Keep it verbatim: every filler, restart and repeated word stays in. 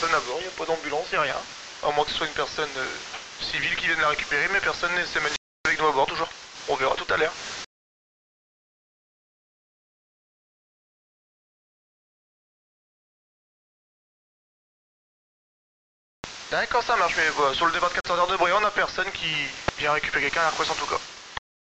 personne à bord, il n'y a pas d'ambulance, il n'y a rien. À moins que ce soit une personne euh, civile qui vienne la récupérer, mais personne ne s'est manifesté avec nous à bord toujours. On verra tout à l'heure. D'accord, ça marche, mais voilà, sur le départ de quatorze heures de Bréant, on a personne qui vient récupérer quelqu'un à la request en tout cas.